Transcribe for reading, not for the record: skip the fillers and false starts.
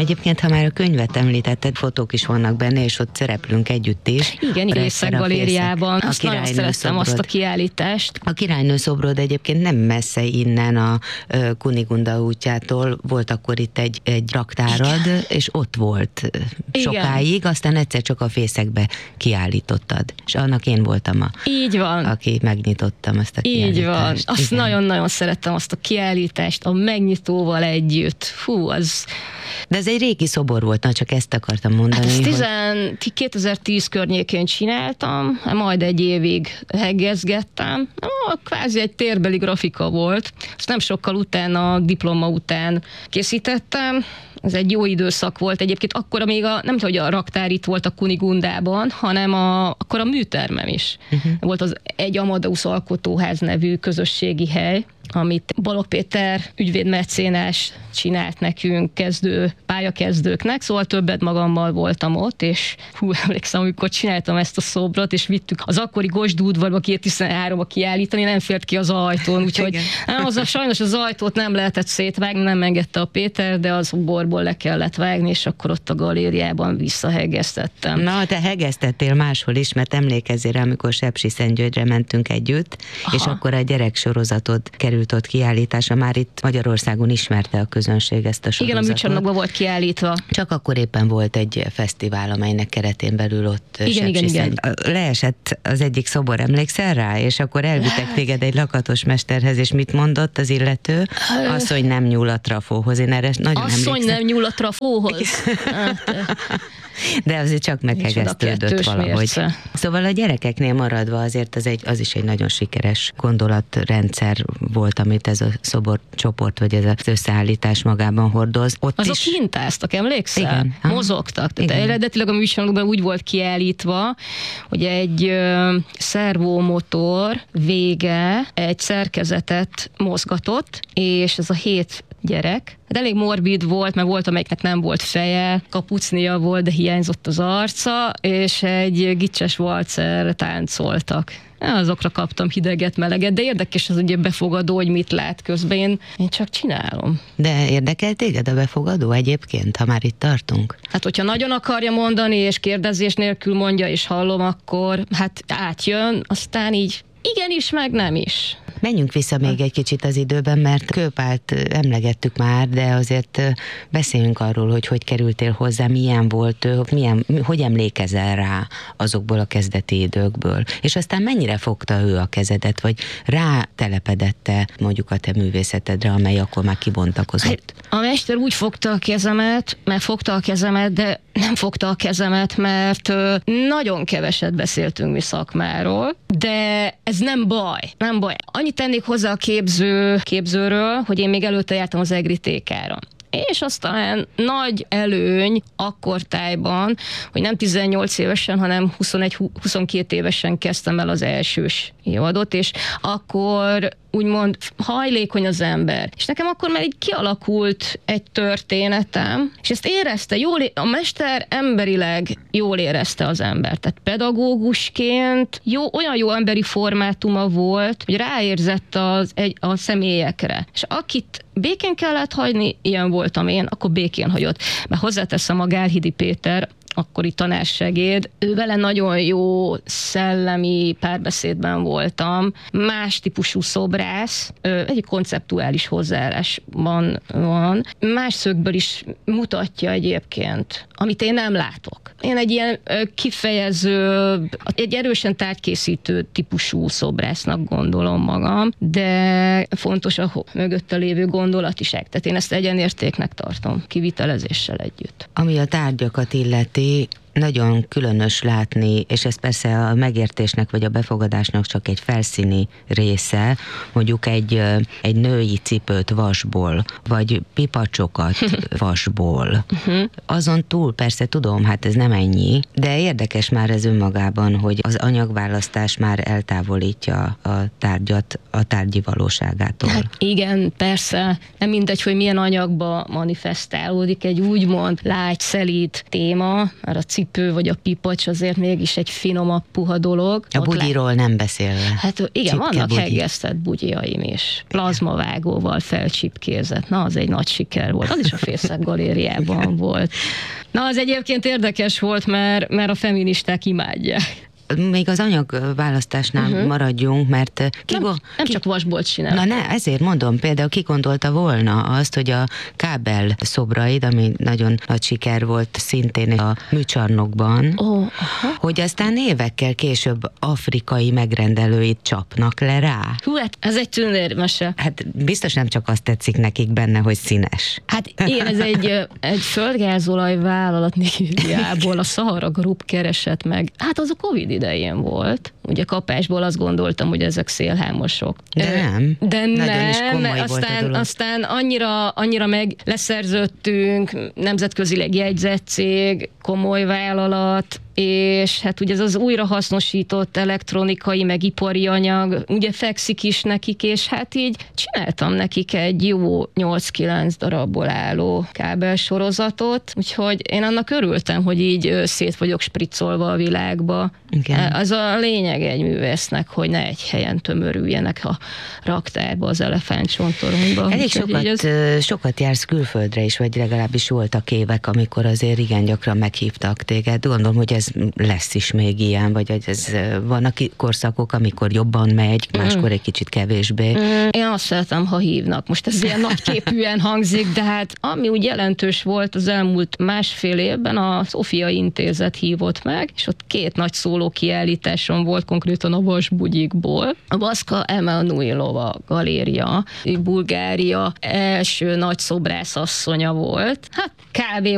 Egyébként, ha már a könyvet említetted, fotók is vannak benne, és ott szereplünk együtt is. Igen, Észak Galériában. Azt nagyon szerettem azt a kiállítást. A királynő szobrod egyébként nem messze innen a Kunigunda útjától volt akkor itt egy raktárad, igen. És ott volt sokáig, aztán egyszer csak a Fészekbe kiállítottad. És annak én voltam így van. Aki megnyitottam azt a kiállítást. Így van. Azt nagyon-nagyon szerettem azt a kiállítást, a megnyitóval együtt. Fú, az... De ez egy régi szobor volt, csak ezt akartam mondani. Ezt 2010 környékén csináltam, majd egy évig heggezgettem. Kvázi egy térbeli grafika volt. Ezt nem sokkal utána, a diploma után készítettem. Ez egy jó időszak volt. Egyébként akkor még nem tudom, hogy a raktár itt volt a Kunigundában, hanem akkor a műtermem is. Volt az egy Amadeus Alkotóház nevű közösségi hely, amit Balogh Péter ügyvédmecénás csinált nekünk pályakezdőknek, szóval többet magammal voltam ott, és emlékszem, amikor csináltam ezt a szobrot, és vittük az akkori Gosd udvarba 2013-ba kiállítani, nem fért ki az ajtón, úgyhogy sajnos az ajtót nem lehetett szétvágni, nem engedte a Péter, de az borból le kellett vágni, és akkor ott a galériában visszahegeztettem. Na, te hegeztettél máshol is, mert emlékezzél, amikor Sepsiszentgyörgyre mentünk együtt, és akkor a gyereksorozatot került ott kiállítása, már itt Magyarországon ismerte a közönség ezt a sorozatot. Igen, a műcsarnokban volt kiállítva. Csak akkor éppen volt egy fesztivál, amelynek keretén belül ott igen. Leesett az egyik szobor, emlékszel rá? És akkor elvittek téged egy lakatos mesterhez, és mit mondott az illető? Asszony nem nyúl a trafóhoz. Én erre nagyon emlékszem. Asszony nem nyúl a trafóhoz. De azért csak meghegesztődött valahogy. Mérce. Szóval a gyerekeknél maradva azért az is egy nagyon sikeres gondolatrendszer volt, amit ez a szoborcsoport, vagy ez az összeállítás magában hordoz. Azok hintáztak, emlékszel? Igen. Mozogtak. Tehát eredetileg a műsorokban úgy volt kiállítva, hogy egy szervomotor vége egy szerkezetet mozgatott, és ez a 7 gyerek. Hát elég morbid volt, mert volt, amelyiknek nem volt feje, kapucnia volt, de hiányzott az arca, és egy gicses valcer táncoltak. Azokra kaptam hideget, meleget, de érdekes az ugye befogadó, hogy mit lát közben. Én csak csinálom. De érdekel téged a befogadó egyébként, ha már itt tartunk? Hát, hogyha nagyon akarja mondani, és kérdezés nélkül mondja, és hallom, akkor hát átjön, aztán így igenis, meg nem is. Menjünk vissza még egy kicsit az időben, mert Kőpált emlegettük már, de azért beszéljünk arról, hogy kerültél hozzá, milyen volt ő, hogy emlékezel rá azokból a kezdeti időkből. És aztán mennyire fogta ő a kezedet, vagy rá telepedette mondjuk a te művészetedre, amely akkor már kibontakozott? A mester úgy fogta a kezemet, de nem fogta a kezemet, mert nagyon keveset beszéltünk mi szakmáról, de ez nem baj. Annyit tennék hozzá a képzőről, hogy én még előtte jártam az EGRI TK-ra. És aztán nagy előny akkortájban, hogy nem 18 évesen, hanem 21-22 évesen kezdtem el az elsős évadot, és akkor úgymond hajlékony az ember. És nekem akkor már így kialakult egy történetem, és ezt érezte, a mester emberileg jól érezte az embert. Tehát pedagógusként olyan jó emberi formátuma volt, hogy ráérzett a személyekre. És akit békén kellett hagyni, ilyen voltam én, akkor békén hagyott. Mert hozzáteszem, a Gálhidi Péter, akkori tanársegéd, ő vele nagyon jó szellemi párbeszédben voltam, más típusú szobrász, egy konceptuális hozzáállásban van, más szögből is mutatja egyébként, amit én nem látok. Én egy ilyen kifejező, egy erősen tárgykészítő típusú szobrásznak gondolom magam, de fontos a mögötte lévő gondolatiság. Tehát én ezt egyenértéknek tartom, kivitelezéssel együtt. Ami a tárgyakat illeti, nagyon különös látni, és ez persze a megértésnek vagy a befogadásnak csak egy felszíni része, mondjuk egy női cipőt vasból, vagy pipacsokat vasból. Azon túl persze tudom, hát ez nem ennyi, de érdekes már ez önmagában, hogy az anyagválasztás már eltávolítja a tárgyat a tárgyi valóságától. Hát igen, persze, nem mindegy, hogy milyen anyagba manifestálódik egy úgymond lágy, szelíd téma, már a cipő vagy a pipacs azért mégis egy finomabb, puha dolog. A bugyiról nem beszélve. Hát igen, Csipke vannak bugyi. heggesztett bugyiaim is. Plazmavágóval felcsipkézett. Na, az egy nagy siker volt. Az is a Fészek Galériában volt. Na, az egyébként érdekes volt, mert a feministák imádják. Még az anyagválasztásnál maradjunk, mert Nem csak vasbolt csinál. Na ne, ezért mondom, például ki gondolta volna azt, hogy a kábel szobraid, ami nagyon nagy siker volt szintén a műcsarnokban, hogy aztán évekkel később afrikai megrendelőit csapnak le rá. Hú, hát ez egy tündérmese. Hát biztos nem csak azt tetszik nekik benne, hogy színes. Hát én, ez egy földgázolaj vállalat Nigériából, a Sahara Group keresett meg. Hát az a Covid idején volt. Ugye kapásból azt gondoltam, hogy ezek szélhámosok. De nem. De Nagyon is nem, komoly volt a dolog. aztán annyira meg leszerződtünk, nemzetközileg jegyzett cég, komoly vállalat, és hát ugye ez az újrahasznosított elektronikai, meg ipari anyag, ugye fekszik is nekik, és hát így csináltam nekik egy jó 8-9 darabból álló kábelsorozatot, úgyhogy én annak örültem, hogy így szét vagyok spriccolva a világba. Igen. Az a lényeg egy művésznek, hogy ne egy helyen tömörüljenek a raktárba, az elefántcsontoronyba. Elég Úgyhogy sokat jársz külföldre is, vagy legalábbis voltak évek, amikor azért igen gyakran meghívtak téged. Gondolom, hogy ez lesz is még ilyen, vagy hogy ez vannak korszakok, amikor jobban megy, máskor egy kicsit kevésbé. Én azt szeretem, ha hívnak. Most ez ilyen nagyképűen hangzik, de hát ami úgy jelentős volt az elmúlt másfél évben, a Szófia Intézet hívott meg, és ott 2 nagy szóló kiállításon volt, konkrétan a vasbugyikból. A Baszka Emanuilova galéria, Bulgária első nagy szobrászasszonya volt. Hát kb.